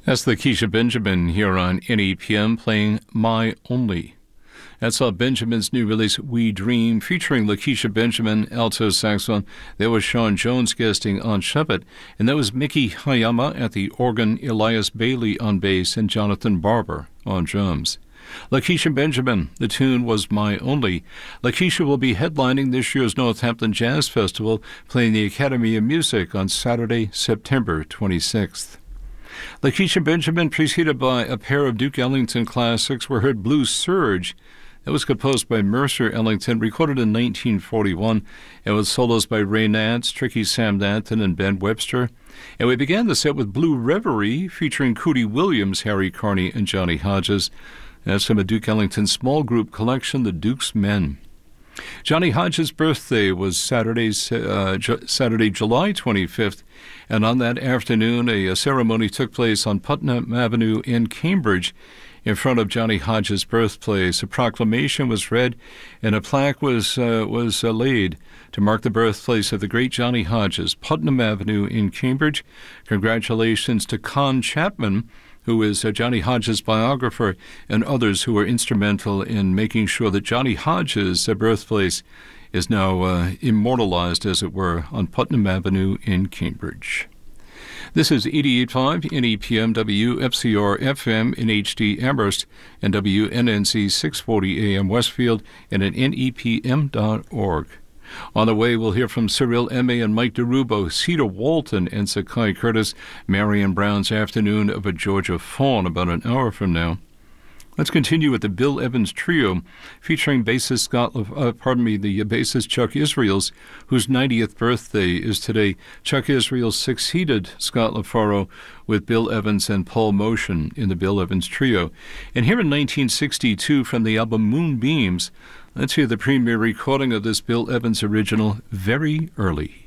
That's Lakeisha Benjamin here on NEPM playing My Only. That's Benjamin's new release, We Dream, featuring Lakeisha Benjamin, alto saxophone. There was Sean Jones guesting on trumpet, and that was Miki Hayama at the organ, Elias Bailey on bass, and Jonathan Barber on drums. Lakeisha Benjamin, the tune was My Only. Lakeisha will be headlining this year's Northampton Jazz Festival, playing the Academy of Music on Saturday, September 26th. Lakeisha Benjamin, preceded by a pair of Duke Ellington classics, were heard Blue Surge. That was composed by Mercer Ellington, recorded in 1941, and with solos by Ray Nance, Tricky Sam Danton, and Ben Webster. And we began the set with Blue Reverie, featuring Cootie Williams, Harry Carney, and Johnny Hodges. That's from a Duke Ellington small group collection, The Duke's Men. Johnny Hodges' birthday was Saturday, July 25th, and on that afternoon, a ceremony took place on Putnam Avenue in Cambridge in front of Johnny Hodges' birthplace. A proclamation was read, and a plaque was laid to mark the birthplace of the great Johnny Hodges, Putnam Avenue in Cambridge. Congratulations to Con Chapman, who is Johnny Hodges' biographer, and others who were instrumental in making sure that Johnny Hodges' birthplace is now immortalized, as it were, on Putnam Avenue in Cambridge. This is 88.5 NEPM WFCR-FM in HD Amherst and WNNC 640 AM Westfield and at NEPM.org. On the way, we'll hear from Cyril Eme and Mike DeRubo, Cedar Walton, and Sakai Curtis, Marion Brown's Afternoon of a Georgia Fawn, about an hour from now. Let's continue with the Bill Evans Trio, featuring bassist bassist Chuck Israels, whose 90th birthday is today. Chuck Israels succeeded Scott LaFaro with Bill Evans and Paul Motion in the Bill Evans Trio. And here in 1962, from the album Moonbeams, let's hear the premiere recording of this Bill Evans original, Very Early.